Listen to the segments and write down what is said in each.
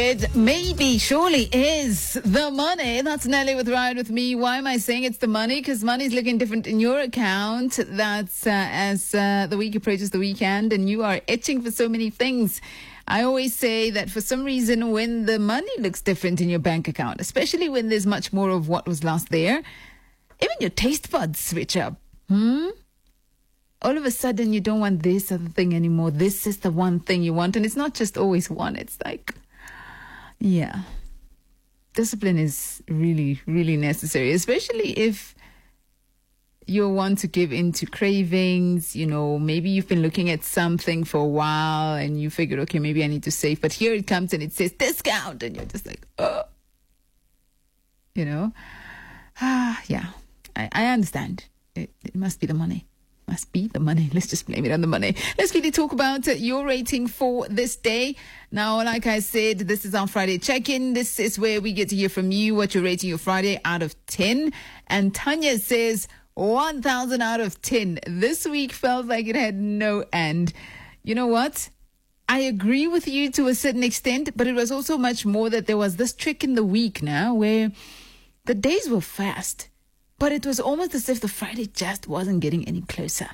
it maybe, surely is the money. That's Nelly with Ride With Me. Why am I saying it's the money? Because money's looking different in your account. That's as the week approaches the weekend and you are itching for so many things. I always say that for some reason when the money looks different in your bank account, especially when there's much more of what was last there, even your taste buds switch up. All of a sudden you don't want this other thing anymore. This is the one thing you want. And it's not just always one. It's like, yeah. Discipline is really, really necessary, especially if you want to give in to cravings. You know, maybe you've been looking at something for a while and you figured, okay, maybe I need to save. But here it comes and it says discount. And you're just like, oh. You know? Yeah. I understand. It must be the money. Must be the money. Let's just blame it on the money. Let's quickly talk about your rating for this day. Now, like I said, this is our Friday check-in. This is where we get to hear from you what you're rating your Friday out of 10. And Tanya says 1,000 out of 10. This week felt like it had no end. You know what? I agree with you to a certain extent, but it was also much more that there was this trick in the week now where the days were fast. But it was almost as if the Friday just wasn't getting any closer.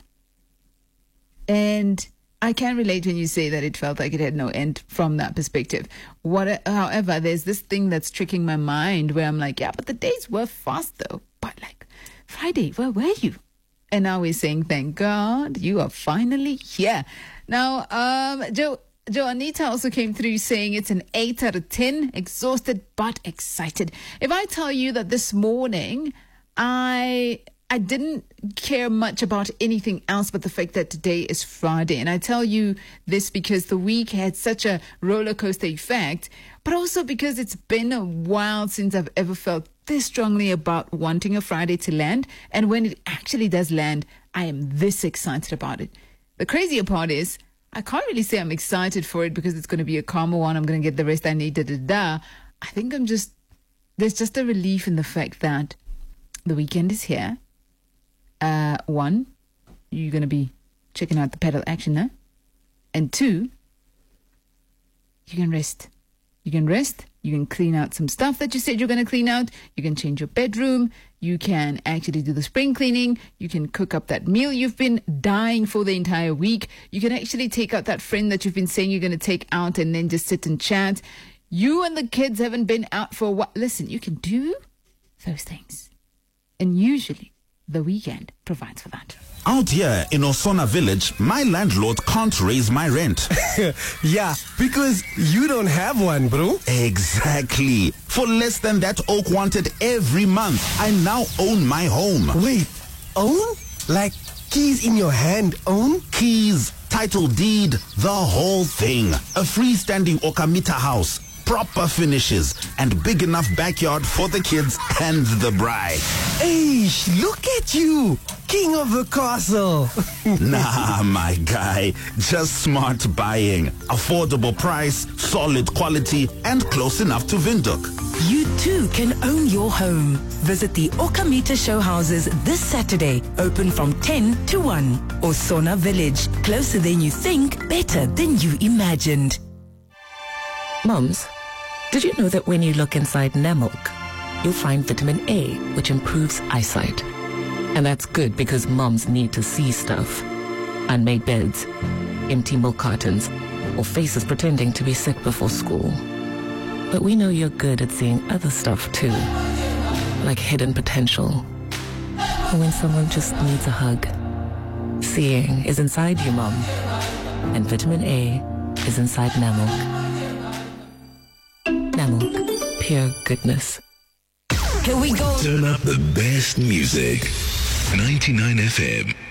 And I can relate when you say that it felt like it had no end from that perspective. However, there's this thing that's tricking my mind where I'm like, yeah, but the days were fast though. But like, Friday, where were you? And now we're saying, thank God, you are finally here. Now, Joe Anita also came through saying it's an 8 out of 10, exhausted but excited. If I tell you that this morning I didn't care much about anything else but the fact that today is Friday. And I tell you this because the week had such a roller coaster effect, but also because it's been a while since I've ever felt this strongly about wanting a Friday to land. And when it actually does land, I am this excited about it. The crazier part is I can't really say I'm excited for it because it's going to be a calmer one. I'm going to get the rest I need, I think there's just a relief in the fact that the weekend is here. One, you're going to be checking out the pedal action now. And two, you can rest. You can rest. You can clean out some stuff that you said you're going to clean out. You can change your bedroom. You can actually do the spring cleaning. You can cook up that meal you've been dying for the entire week. You can actually take out that friend that you've been saying you're going to take out and then just sit and chat. You and the kids haven't been out for a while. Listen, you can do those things. And usually, the weekend provides for that. Out here in Osona Village, my landlord can't raise my rent. Yeah, because you don't have one, bro. Exactly. For less than that Oak wanted every month, I now own my home. Wait, own? Like keys in your hand, own? Keys, title deed, the whole thing. A freestanding Okamita house. Proper finishes and big enough backyard for the kids and the bride. Hey, look at you, king of the castle. Nah, my guy, just smart buying. Affordable price, solid quality, and close enough to Windhoek. You too can own your home. Visit the Okamita show houses this Saturday, open from 10 to 1. Osona Village, closer than you think, better than you imagined. Mums, did you know that when you look inside Namilk, you'll find vitamin A, which improves eyesight? And that's good because moms need to see stuff. Unmade beds, empty milk cartons, or faces pretending to be sick before school. But we know you're good at seeing other stuff too, like hidden potential. Or when someone just needs a hug. Seeing is inside you, Mom. And vitamin A is inside Namilk. Namilk, pure goodness. Here we go. Turn up the best music. 99 FM.